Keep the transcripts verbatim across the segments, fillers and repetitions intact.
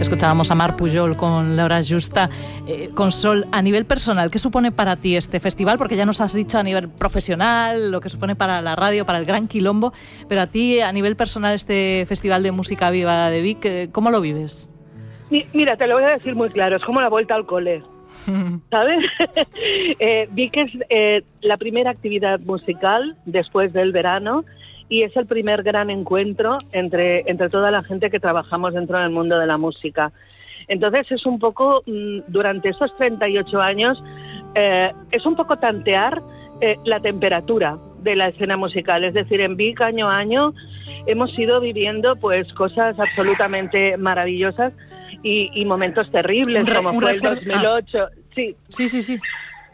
Escuchábamos a Marc Pujol con L'Hora Justa. Eh, Consol, a nivel personal, ¿qué supone para ti este festival? Porque ya nos has dicho a nivel profesional lo que supone para la radio, para el Gran Quilombo, pero a ti, a nivel personal, este Festival de Música Viva de Vic, ¿cómo lo vives? Mira, te lo voy a decir muy claro, es como la vuelta al cole, ¿sabes? eh, Vic es eh, la primera actividad musical después del verano y es el primer gran encuentro entre, entre toda la gente que trabajamos dentro del mundo de la música. Entonces es un poco, durante estos treinta y ocho años, eh, es un poco tantear eh, la temperatura de la escena musical. Es decir, en Vic año a año hemos ido viviendo pues cosas absolutamente maravillosas y, y momentos terribles, re, como fue el dos mil ocho. Ah. Sí. sí, sí, sí.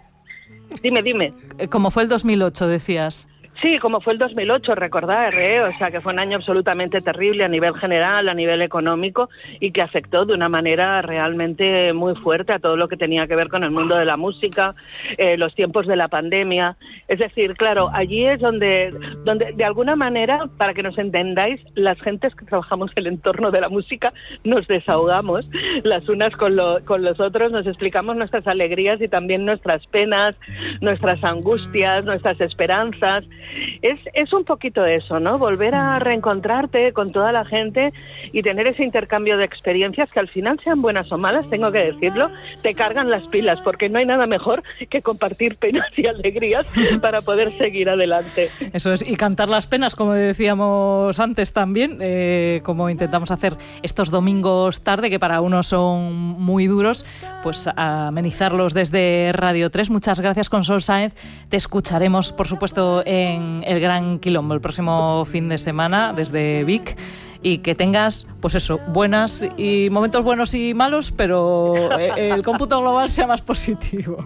Dime, dime. Como fue el dos mil ocho, decías. Sí, como fue el dos mil ocho, recordar, ¿eh? O sea, que fue un año absolutamente terrible a nivel general, a nivel económico, y que afectó de una manera realmente muy fuerte a todo lo que tenía que ver con el mundo de la música, eh, los tiempos de la pandemia. Es decir, claro, allí es donde, donde, de alguna manera, para que nos entendáis, las gentes que trabajamos en el entorno de la música nos desahogamos las unas con, lo, con los otros, nos explicamos nuestras alegrías y también nuestras penas, nuestras angustias, nuestras esperanzas. Es, es un poquito eso, ¿no? Volver a reencontrarte con toda la gente y tener ese intercambio de experiencias que al final, sean buenas o malas, tengo que decirlo, te cargan las pilas, porque no hay nada mejor que compartir penas y alegrías para poder seguir adelante. Eso es, y cantar las penas, como decíamos antes también, eh, como intentamos hacer estos domingos tarde, que para unos son muy duros, pues amenizarlos desde Radio tres. Muchas gracias, Consol Sáenz. Te escucharemos, por supuesto, en el Gran Quilombo el próximo fin de semana desde Vic, y que tengas, pues eso, buenas y momentos buenos y malos, pero el cómputo global sea más positivo.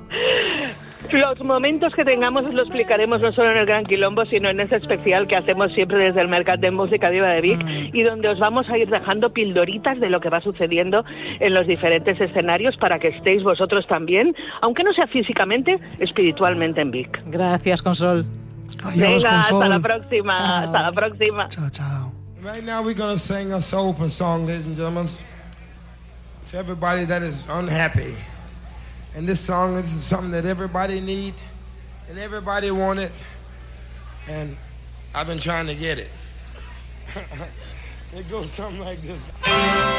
Los momentos que tengamos los explicaremos no solo en el Gran Quilombo, sino en ese especial que hacemos siempre desde el Mercat de Música Viva de Vic, mm. y donde os vamos a ir dejando pildoritas de lo que va sucediendo en los diferentes escenarios para que estéis vosotros también, aunque no sea físicamente, espiritualmente en Vic. Gracias, Consol. Adiós, Venga, Consol. hasta la próxima, chao. Hasta la próxima. Chao, chao. Right now we're going to sing a soulful song, ladies and gentlemen, to everybody that is unhappy. And this song is something that everybody need and everybody want it, and I've been trying to get it. It goes something like this.